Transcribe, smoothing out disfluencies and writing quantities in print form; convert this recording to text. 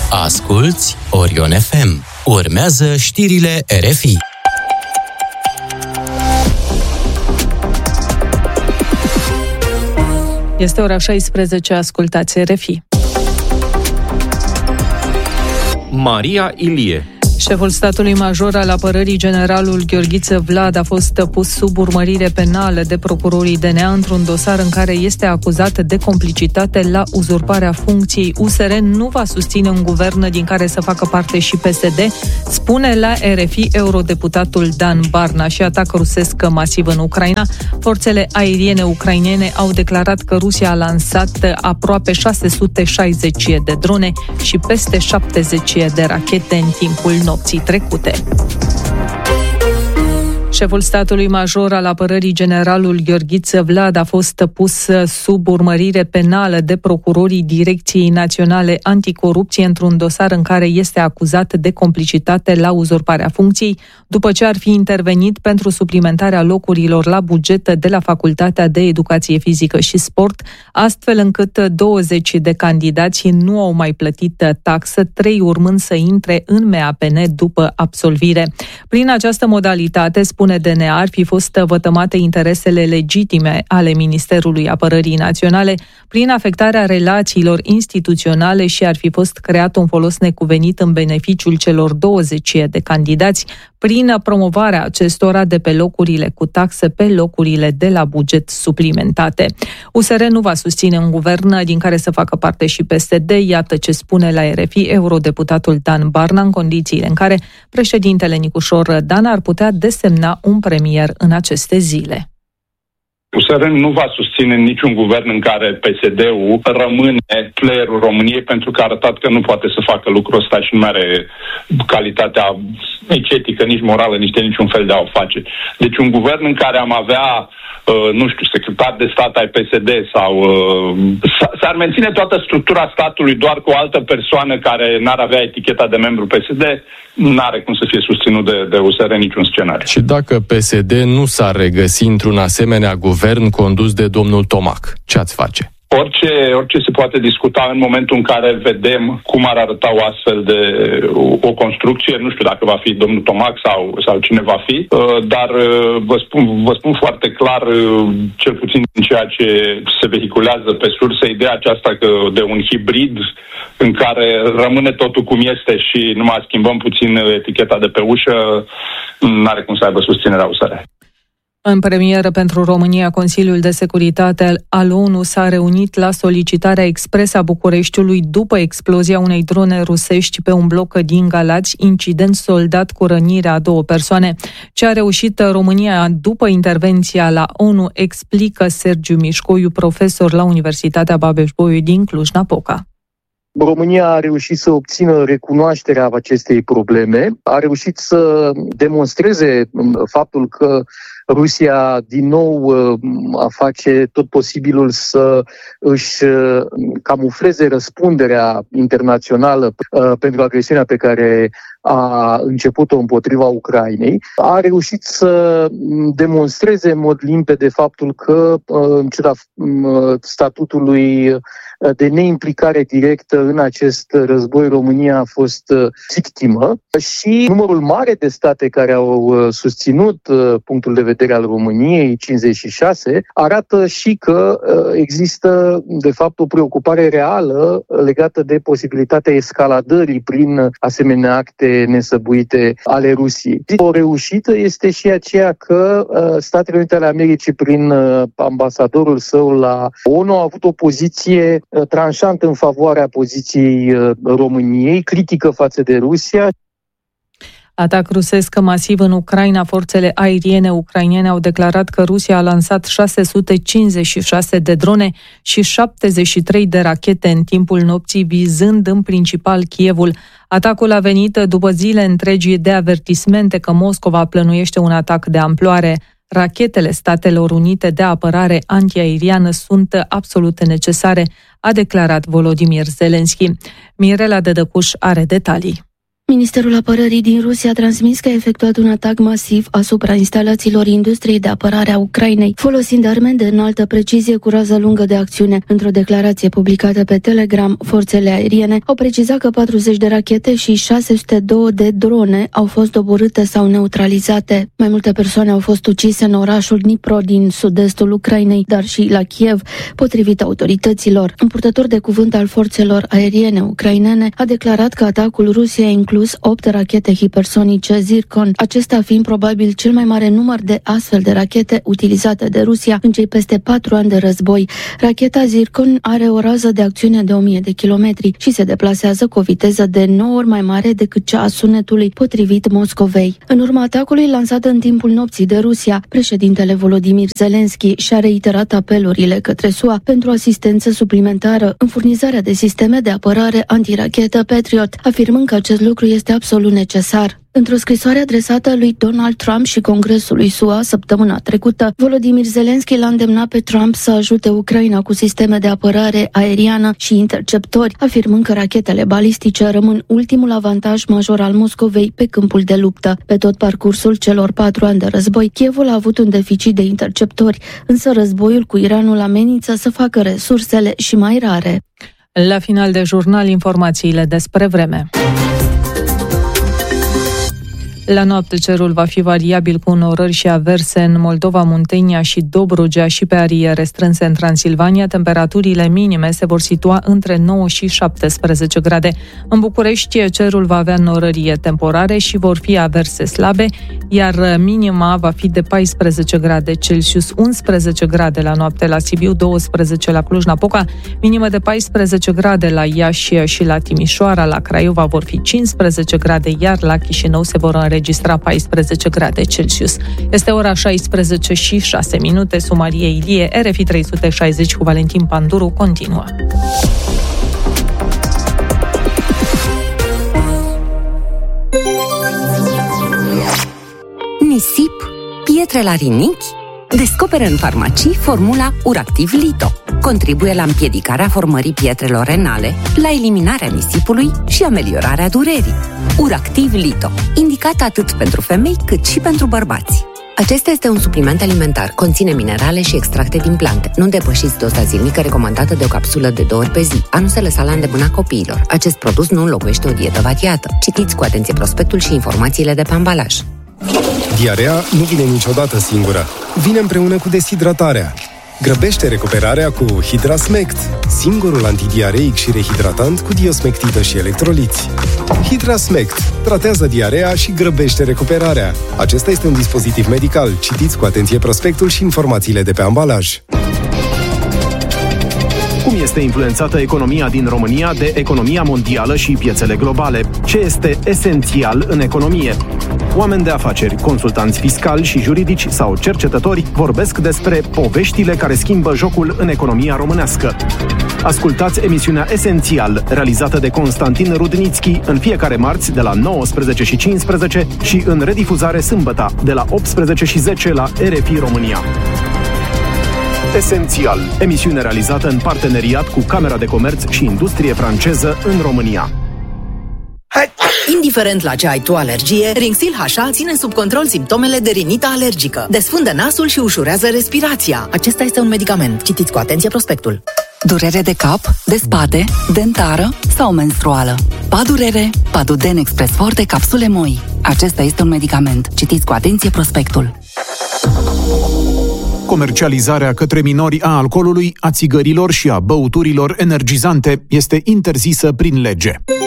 Asculți Orion FM. Urmează știrile RFI. Este ora 16, ascultați RFI. Maria Ilie. Șeful statului major al apărării, generalul Gheorghiță Vlad, a fost pus sub urmărire penală de procurorii DNA într-un dosar în care este acuzat de complicitate la uzurparea funcției. USR nu va susține un guvern din care să facă parte și PSD, spune la RFI eurodeputatul Dan Barna. Și atac rusesc masiv în Ucraina. Forțele aeriene ucrainene au declarat că Rusia a lansat aproape 660 de drone și peste 70 de rachete în timpul nopții trecute. Șeful statului major al apărării, generalul Gheorghiță Vlad, a fost pus sub urmărire penală de procurorii Direcției Naționale Anticorupție într-un dosar în care este acuzat de complicitate la uzurparea funcției, după ce ar fi intervenit pentru suplimentarea locurilor la buget de la Facultatea de Educație Fizică și Sport, astfel încât 20 de candidați nu au mai plătit taxă, 3 urmând să intre în MAPN după absolvire. Prin această modalitate, spune DNA, ar fi fost vătămate interesele legitime ale Ministerului Apărării Naționale prin afectarea relațiilor instituționale și ar fi fost creat un folos necuvenit în beneficiul celor 20 de candidați prin promovarea acestora de pe locurile cu taxe pe locurile de la buget suplimentate. USR nu va susține un guvern din care să facă parte și PSD, iată ce spune la RFI eurodeputatul Dan Barna, în condițiile în care președintele Nicușor Dan ar putea desemna un premier în aceste zile. USR nu va susține niciun guvern în care PSD-ul rămâne playerul României, pentru că a arătat că nu poate să facă lucrul ăsta și nu are calitatea nici etică, nici morală, nici de niciun fel de a o face. Deci un guvern în care am avea secretar de stat ai PSD sau s-ar menține toată structura statului doar cu o altă persoană care n-ar avea eticheta de membru PSD, n-are cum să fie susținut de USR niciun scenariu. Și dacă PSD nu s-ar regăsi într-un asemenea guvern condus de domnul Tomac, ce ați face? Orice se poate discuta în momentul în care vedem cum ar arăta o astfel de o construcție. Nu știu dacă va fi domnul Tomac sau cine va fi, dar vă spun foarte clar, cel puțin din ceea ce se vehiculează pe surse, ideea aceasta că de un hibrid în care rămâne totul cum este și numai schimbăm puțin eticheta de pe ușă, n-are cum să aibă susținerea USR. În premieră pentru România, Consiliul de Securitate al ONU s-a reunit la solicitarea expresă a Bucureștiului după explozia unei drone rusești pe un bloc din Galați, incident soldat cu rănirea a 2 persoane. Ce a reușit România după intervenția la ONU, explică Sergiu Mișcoiu, profesor la Universitatea Babeș-Bolyai din Cluj-Napoca. România a reușit să obțină recunoașterea acestei probleme, a reușit să demonstreze faptul că Rusia din nou a face tot posibilul să își camufleze răspunderea internațională pentru agresiunea pe care a început-o împotriva Ucrainei. A reușit să demonstreze în mod limpede faptul că, în ciuda statutului de neimplicare directă în acest război, România a fost victimă și numărul mare de state care au susținut punctul de vedere al României, 56, arată și că există, de fapt, o preocupare reală legată de posibilitatea escaladării prin asemenea acte nesăbuite ale Rusiei. O reușită este și aceea că Statele Unite ale Americii, prin ambasadorul său la ONU, a avut o poziție tranșantă în favoarea poziției României, critică față de Rusia. Atac rusesc masiv în Ucraina. Forțele aeriene ucrainene au declarat că Rusia a lansat 656 de drone și 73 de rachete în timpul nopții, vizând în principal Kievul. Atacul a venit după zile întregi de avertismente că Moscova plănuiește un atac de amploare. Rachetele Statelor Unite de apărare antiaeriană sunt absolut necesare, a declarat Volodymyr Zelensky. Mirela Dădăcuș are detalii. Ministerul Apărării din Rusia a transmis că a efectuat un atac masiv asupra instalațiilor industriei de apărare a Ucrainei, folosind arme de înaltă precizie cu rază lungă de acțiune. Într-o declarație publicată pe Telegram, forțele aeriene au precizat că 40 de rachete și 602 de drone au fost doborâte sau neutralizate. Mai multe persoane au fost ucise în orașul Dnipro din sud-estul Ucrainei, dar și la Kiev, potrivit autorităților. Un purtător de cuvânt al forțelor aeriene ucrainene a declarat că atacul Rusiei a inclus 8 rachete hipersonice Zircon, acesta fiind probabil cel mai mare număr de astfel de rachete utilizate de Rusia în cei peste 4 ani de război. Racheta Zircon are o rază de acțiune de 1000 de kilometri și se deplasează cu o viteză de 9 ori mai mare decât cea a sunetului, potrivit Moscovei. În urma atacului lansat în timpul nopții de Rusia, președintele Volodymyr Zelensky și-a reiterat apelurile către SUA pentru asistență suplimentară în furnizarea de sisteme de apărare antirachetă Patriot, afirmând că acest lucru este absolut necesar. Într-o scrisoare adresată lui Donald Trump și Congresului SUA săptămâna trecută, Volodymyr Zelensky l-a îndemnat pe Trump să ajute Ucraina cu sisteme de apărare aeriană și interceptori, afirmând că rachetele balistice rămân ultimul avantaj major al Moscovei pe câmpul de luptă. Pe tot parcursul celor 4 ani de război, Kievul a avut un deficit de interceptori, însă războiul cu Iranul amenință să facă resursele și mai rare. La final de jurnal, informațiile despre vreme. La noapte cerul va fi variabil cu înorări și averse în Moldova, Muntenia și Dobrogea și pe arii restrânse în Transilvania. Temperaturile minime se vor situa între 9 și 17 grade. În București cerul va avea înorări temporare și vor fi averse slabe, iar minima va fi de 14 grade Celsius, 11 grade la noapte la Sibiu, 12 la Cluj-Napoca, minimă de 14 grade la Iași și la Timișoara, la Craiova vor fi 15 grade, iar la Chișinău se vor înregistra 14 grade Celsius. Este ora 16 și 6 minute. Sumarie Ilie, RFI 360 cu Valentin Panduru continuă. Nisip, pietre la rinichi? Descoperă în farmacii formula Uractiv Lito. Contribuie la împiedicarea formării pietrelor renale, la eliminarea nisipului și ameliorarea durerii. Uractiv Lito, indicat atât pentru femei cât și pentru bărbați. Acesta este un supliment alimentar, conține minerale și extracte din plante. Nu depășiți doza zilnică recomandată de o capsulă de 2 ori pe zi. A nu se lăsa la îndemâna copiilor. Acest produs nu înlocuiește o dietă variată. Citiți cu atenție prospectul și informațiile de pe ambalaj. Diarea nu vine niciodată singură. Vine împreună cu deshidratarea. Grăbește recuperarea cu Hidrasmect, singurul antidiareic și rehidratant cu diosmectidă și electroliți. Hidrasmect tratează diarea și grăbește recuperarea. Acesta este un dispozitiv medical. Citiți cu atenție prospectul și informațiile de pe ambalaj. Cum este influențată economia din România de economia mondială și piețele globale? Ce este esențial în economie? Oameni de afaceri, consultanți fiscali și juridici sau cercetători vorbesc despre poveștile care schimbă jocul în economia românească. Ascultați emisiunea Esențial, realizată de Constantin Rudnițchi, în fiecare marți de la 19:15 și în redifuzare sâmbătă de la 18:10 la RFI România. Esențial, emisiune realizată în parteneriat cu Camera de Comerț și Industrie franceză în România. Indiferent la ce ai tu alergie, Rinxil HA ține sub control simptomele de rinită alergică. Desfundă nasul și ușurează respirația. Acesta este un medicament. Citiți cu atenție prospectul. Durere de cap, de spate, dentară sau menstruală. Padurere, Paduden Express Forte capsule moi. Acesta este un medicament. Citiți cu atenție prospectul. Comercializarea către minori a alcoolului, a țigărilor și a băuturilor energizante este interzisă prin lege.